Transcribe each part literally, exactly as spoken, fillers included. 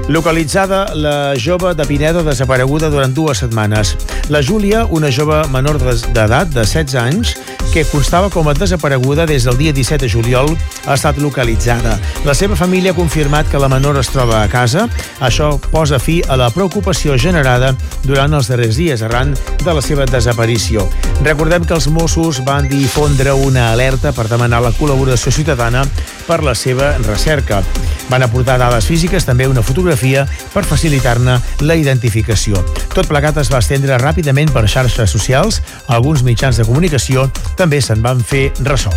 Localitzada la jove de Pineda desapareguda durant dues setmanes. La Júlia, una jove menor d'edat de setze anys, que constava com a desapareguda des del dia disset de juliol, ha estat localitzada. La seva família ha confirmat que la menor es troba a casa. Això posa fi a la preocupació generada durant els darrers dies arran de la seva desaparició. Recordem que els Mossos van difondre una alerta per demanar la col·laboració ciutadana per la seva recerca. Van aportar dades físiques, també una fotografia, per facilitar-ne la identificació. Tot plegat es va estendre ràpidament per xarxes socials. Alguns mitjans de comunicació també se'n van fer ressò.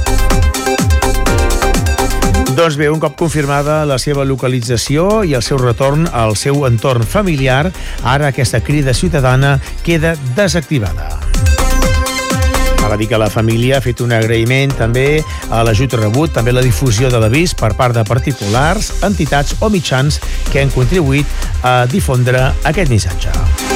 Doncs bé, un cop confirmada la seva localització i el seu retorn al seu entorn familiar, ara aquesta crida ciutadana queda desactivada. Val a dir que la família ha fet un agraïment també a l'ajut rebut, també la difusió de l'avís per part de particulars, entitats o mitjans que han contribuït a difondre aquest missatge.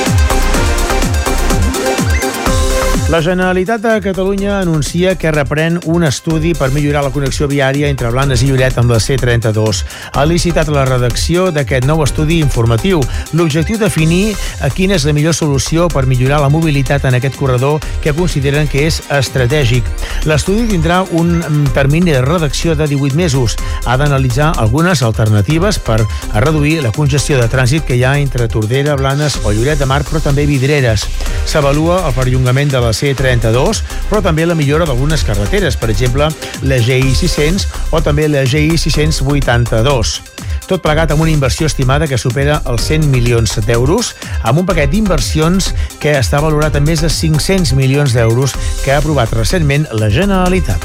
La Generalitat de Catalunya anuncia que reprèn un estudi per millorar la connexió viària entre Blanes i Lloret amb la C trenta-dos. Ha licitat la redacció d'aquest nou estudi informatiu. L'objectiu de definir quina és la millor solució per millorar la mobilitat en aquest corredor que consideren que és estratègic. L'estudi tindrà un termini de redacció de divuit mesos. Ha d'analitzar algunes alternatives per a reduir la congestió de trànsit que hi ha entre Tordera, Blanes o Lloret de Mar, però també Vidreres. S'avalua el perllongament de la C trenta-dos, però també la millora d'algunes carreteres, per exemple, la G I sis-cents o també la G I sis-cents vuitanta-dos. Tot plegat amb una inversió estimada que supera els cent milions d'euros, amb un paquet d'inversions que està valorat en més de cinc-cents milions d'euros que ha aprovat recentment la Generalitat.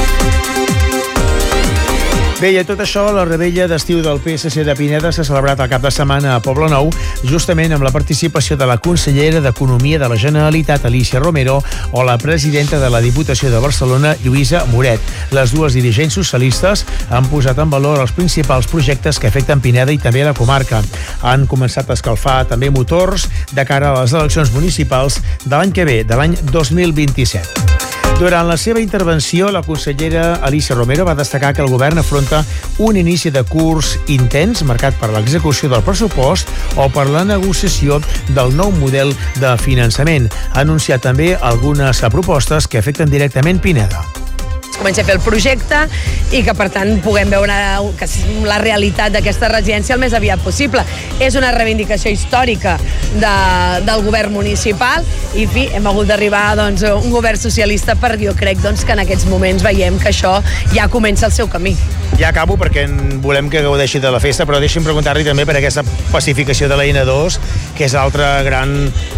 Bé, i a tot això, la rebella d'estiu del P S C de Pineda s'ha celebrat el cap de setmana a Poblenou, justament amb la participació de la consellera d'Economia de la Generalitat, Alícia Romero, o la presidenta de la Diputació de Barcelona, Lluïsa Moret. Les dues dirigents socialistes han posat en valor els principals projectes que afecten Pineda i també la comarca. Han començat a escalfar també motors de cara a les eleccions municipals de l'any que ve, de l'any dos mil vint-i-set. Durant la seva intervenció, la consellera Alícia Romero va destacar que el govern afronta un inici de curs intens marcat per l'execució del pressupost o per la negociació del nou model de finançament. Ha anunciat també algunes propostes que afecten directament Pineda. Comença a fer el projecte i que, per tant, puguem veure que la realitat d'aquesta residència el més aviat possible. És una reivindicació històrica de, del govern municipal i, fi, hem hagut d'arribar doncs, un govern socialista per, jo crec doncs, que en aquests moments veiem que això ja comença el seu camí. Ja acabo perquè volem que gaudeixi de la festa, però deixi'm preguntar-li també per aquesta pacificació de la N dos, que és l'altra gran...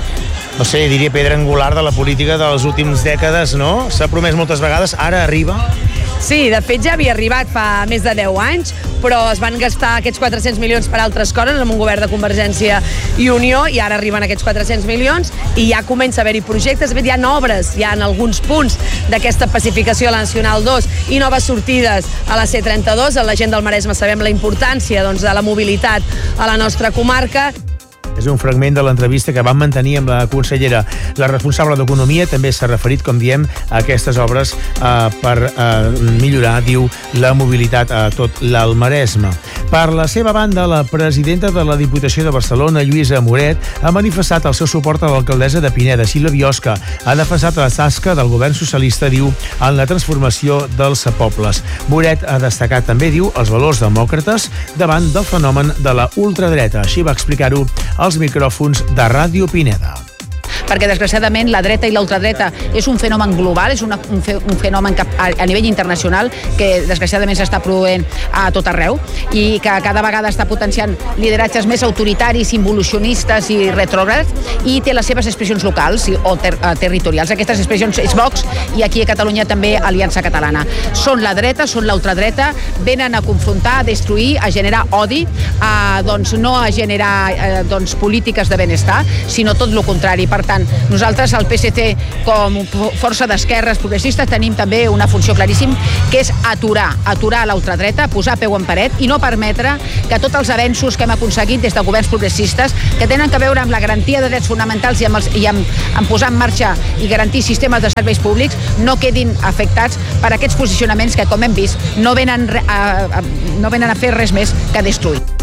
no sé, diria pedra angular de la política de les últimes dècades, no? S'ha promès moltes vegades, ara arriba? Sí, de fet ja havia arribat fa més de deu anys, però es van gastar aquests quatre-cents milions per altres coses amb un govern de Convergència i Unió i ara arriben aquests quatre-cents milions i ja comença a haver-hi projectes. De fet, hi ha obres, hi ha en alguns punts d'aquesta pacificació a la Nacional dos i noves sortides a la C trenta-dos. A la gent del Maresme sabem la importància doncs, de la mobilitat a la nostra comarca. És un fragment de l'entrevista que vam mantenir amb la consellera. La responsable d'Economia també s'ha referit, com diem, a aquestes obres eh, per eh, millorar, diu, la mobilitat a tot l'Alt Maresme. Per la seva banda, la presidenta de la Diputació de Barcelona, Lluïsa Moret, ha manifestat el seu suport a l'alcaldessa de Pineda, Sílvia Biosca. Ha defensat la tasca del govern socialista, diu, en la transformació dels pobles. Moret ha destacat també, diu, els valors demòcrates davant del fenomen de la ultradreta. Així va explicar-ho als micròfons de Ràdio Pineda. Perquè desgraciadament la dreta i l'ultradreta és un fenomen global, és una, un, fe, un fenomen que, a, a nivell internacional que desgraciadament s'està produint a tot arreu i que cada vegada està potenciant lideratges més autoritaris, involucionistes i retrògrads i té les seves expressions locals o ter, territorials. Aquestes expressions és Vox i aquí a Catalunya també Aliança Catalana. Són la dreta, són l'ultradreta, venen a confrontar, a destruir, a generar odi, a, doncs, no a generar eh, doncs, polítiques de benestar, sinó tot el contrari. Per tant, nosaltres, al P S C, com força d'esquerres progressistes, tenim també una funció claríssima, que és aturar, aturar la ultradreta, posar peu en paret i no permetre que tots els avenços que hem aconseguit des de governs progressistes, que tenen a veure amb la garantia de drets fonamentals i amb, els, i amb, amb posar en marxa i garantir sistemes de serveis públics, no quedin afectats per aquests posicionaments que, com hem vist, no venen a, a, no venen a fer res més que destruir.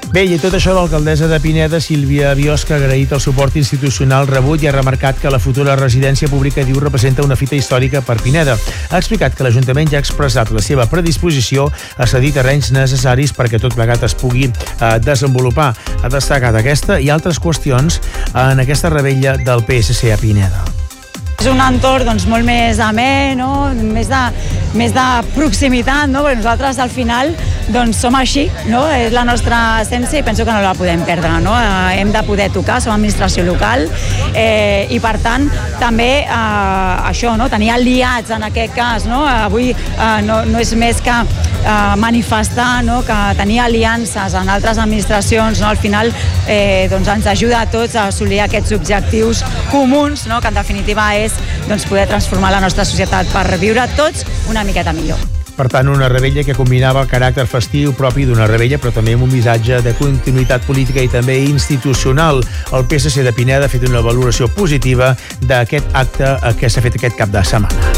Bé, i tot això l'alcaldessa de Pineda, Sílvia Biosca, ha agraït el suport institucional rebut i ha remarcat que la futura residència pública, diu, representa una fita històrica per Pineda. Ha explicat que l'Ajuntament ja ha expressat la seva predisposició a cedir terrenys necessaris perquè tot plegat es pugui eh, desenvolupar. Ha destacat aquesta i altres qüestions en aquesta revetlla del P S C a Pineda. És un entorn doncs, molt més amè, no? més, de, més de proximitat, no? perquè nosaltres al final doncs, som així, no? és la nostra essència i penso que no la podem perdre. No? Eh, hem de poder tocar, som administració local eh, i per tant també eh, això, no? tenir aliats en aquest cas. No? Avui eh, no, no és més que eh, manifestar, no? que tenir aliances en altres administracions, no? al final eh, doncs ens ajuda a tots a assolir aquests objectius comuns, no? que en definitiva és doncs, poder transformar la nostra societat per viure tots una miqueta millor. Per tant, una revetlla que combinava el caràcter festiu propi d'una revetlla, però també amb un missatge de continuïtat política i també institucional. El P S C de Pineda ha fet una valoració positiva d'aquest acte que s'ha fet aquest cap de setmana.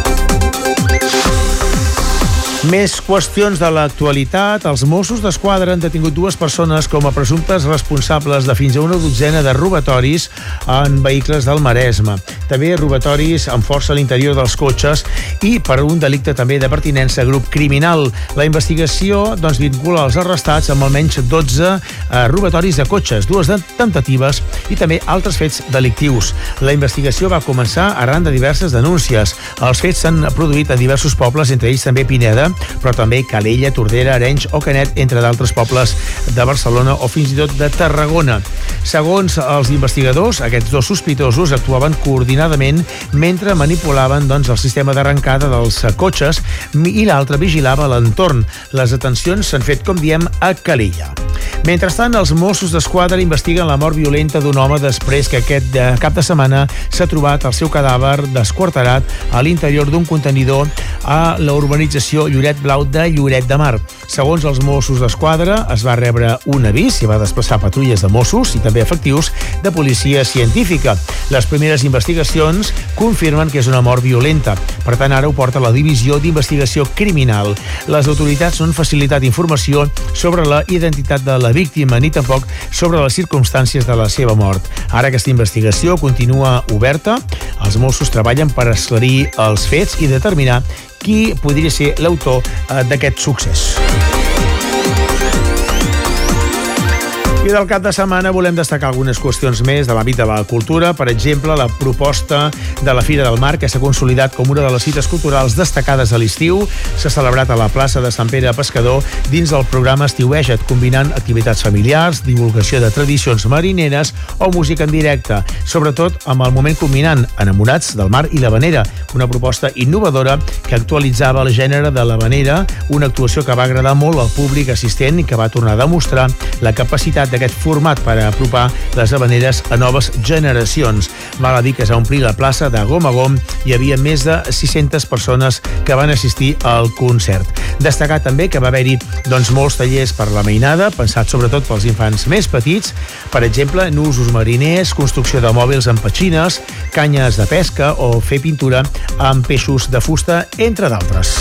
Més qüestions de l'actualitat. Els Mossos d'Esquadra han detingut dues persones com a presumptes responsables de fins a una dotzena de robatoris en vehicles del Maresme. També robatoris amb força a l'interior dels cotxes i per un delicte també de pertinença a grup criminal. La investigació doncs, vincula els arrestats amb almenys dotze eh, robatoris de cotxes, dues de temptatives i també altres fets delictius. La investigació va començar arran de diverses denúncies. Els fets s'han produït a diversos pobles, entre ells també Pineda, però també Calella, Tordera, Arenys o Canet, entre d'altres pobles de Barcelona o fins i tot de Tarragona. Segons els investigadors, aquests dos sospitosos actuaven coordinadament mentre manipulaven doncs, el sistema d'arrencada dels cotxes i l'altre vigilava l'entorn. Les detencions s'han fet, com diem, a Calella. Mentrestant, els Mossos d'Esquadra investiguen la mort violenta d'un home després que aquest cap de setmana s'ha trobat el seu cadàver desquarterat a l'interior d'un contenidor a la urbanització Lloret Blau de Lloret de Mar. Segons els Mossos d'Esquadra, es va rebre un avís i va desplaçar patrulles de Mossos i també efectius de policia científica. Les primeres investigacions confirmen que és una mort violenta. Per tant, ara ho porta la Divisió d'Investigació Criminal. Les autoritats no han facilitat informació sobre la identitat de la víctima ni tampoc sobre les circumstàncies de la seva mort. Ara aquesta investigació continua oberta. Els Mossos treballen per esclarir els fets i determinar qui podria ser l'autor d'aquest succés. I del cap de setmana volem destacar algunes qüestions més de l'àmbit de la cultura. Per exemple, la proposta de la Fira del Mar, que s'ha consolidat com una de les cites culturals destacades a l'estiu, s'ha celebrat a la plaça de Sant Pere Pescador dins del programa Estiueja't, combinant activitats familiars, divulgació de tradicions marineres o música en directe, sobretot amb el moment combinant Enamorats del Mar i l'Havanera, una proposta innovadora que actualitzava el gènere de l'havanera, una actuació que va agradar molt al públic assistent i que va tornar a demostrar la capacitat d'aquest format per apropar les havaneres a noves generacions. Val a dir que es va omplir la plaça de gom a gom, hi havia més de sis-centes persones que van assistir al concert. Destacar també que va haver-hi doncs, molts tallers per la mainada, pensats sobretot pels infants més petits, per exemple, nusos mariners, construcció de mòbils amb petxines, canyes de pesca o fer pintura amb peixos de fusta, entre d'altres.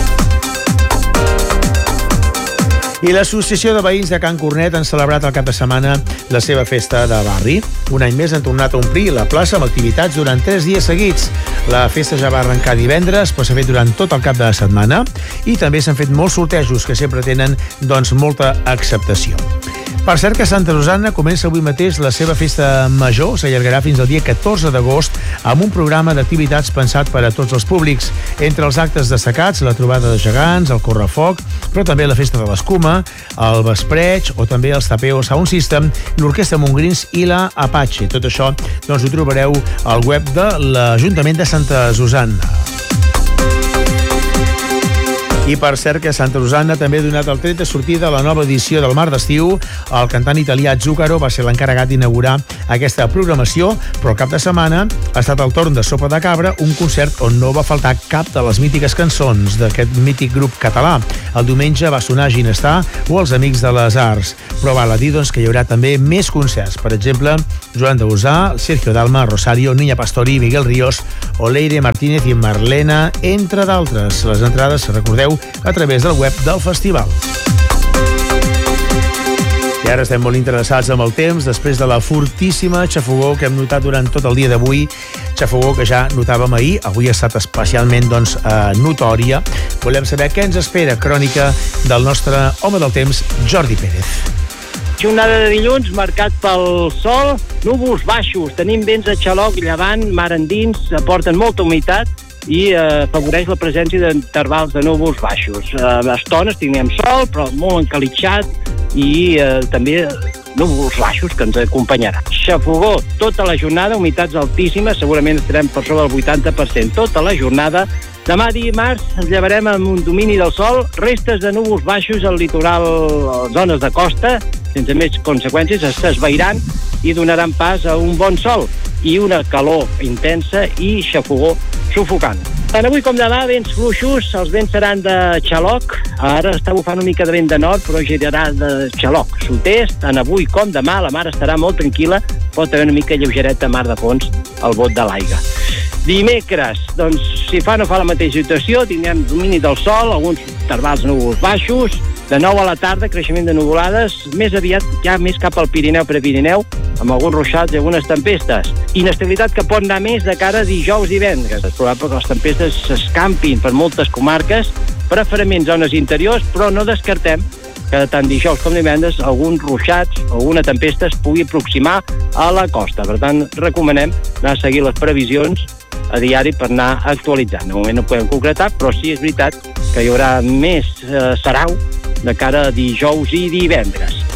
I l'Associació de Veïns de Can Cornet han celebrat el cap de setmana la seva festa de barri. Un any més han tornat a omplir la plaça amb activitats durant tres dies seguits. La festa ja va arrencar divendres, però s'ha fet durant tot el cap de setmana i també s'han fet molts sortejos que sempre tenen doncs, molta acceptació. Per cert que Santa Susanna comença avui mateix la seva festa major, s'allargarà fins al dia catorze d'agost amb un programa d'activitats pensat per a tots els públics. Entre els actes destacats, la trobada de gegants, el correfoc, però també la festa de l'escuma, el vespreig o també els Tapeo Sound System, l'Orquestra Montgrins i la Apache. Tot això doncs, ho trobareu al web de l'Ajuntament de Santa Susanna. I per cert que Santa Susanna també ha donat el tret de sortida a la nova edició del Mar d'Estiu. El cantant italià Zucchero va ser l'encarregat d'inaugurar aquesta programació, però el cap de setmana ha estat el torn de Sopa de Cabra, un concert on no va faltar cap de les mítiques cançons d'aquest mític grup català. El diumenge va sonar Ginestar o Els Amics de les Arts, però val a dir doncs, que hi haurà també més concerts. Per exemple, Joan Dausà, Sergio Dalma, Rosario, Niña Pastori, Miguel Ríos, Oleire Martínez i Marlena, entre d'altres. Les entrades, recordeu, a través del web del festival. I ara estem molt interessats en el temps, després de la fortíssima xafogor que hem notat durant tot el dia d'avui, xafogor que ja notàvem ahir, avui ha estat especialment doncs, eh, notòria. Volem saber què ens espera, crònica del nostre home del temps, Jordi Pérez. Jornada de dilluns marcat pel sol, núvols baixos, tenim vents a xaloc, llevant, mar endins, aporten molta humitat i eh, afavoreix la presència d'intervals de núvols baixos. Eh, a estones tinguem sol, però molt encalitxat, i eh, també núvols baixos que ens acompanyaran. Xafogó tota la jornada, humitats altíssimes, segurament estarem per sobre del vuitanta per cent tota la jornada. Demà dimarts ens llevarem amb un domini del sol, restes de núvols baixos al litoral, a zones de costa, sense més conseqüències, s'esvairan i donaran pas a un bon sol i una calor intensa i xafogó sufocant. Tant avui com demà, vents fluixos, els vents seran de xaloc, ara està bufant una mica de vent de nord, però girarà de xaloc sud-est, tant avui com demà, la mar estarà molt tranquil·la, pot haver una mica lleugereta mar de fons al bot de l'aigua. Dimecres, doncs, si fa no fa la mateixa situació, tindrem domini del sol, alguns intervals núvols baixos, de nou a la tarda, creixement de nuvolades, més aviat ja més cap al Pirineu Prepirineu, amb alguns ruixats i algunes tempestes. Inestabilitat que pot anar més de cara a dijous i divendres. És probable que les tempestes s'escampin per moltes comarques, preferentment zones interiors, però no descartem que tant dijous com divendres alguns ruixats o alguna tempesta es pugui aproximar a la costa. Per tant, recomanem anar a seguir les previsions a diari per anar actualitzant. De moment no podem concretar, però sí és veritat que hi haurà més eh, sarau de cara a dijous i divendres.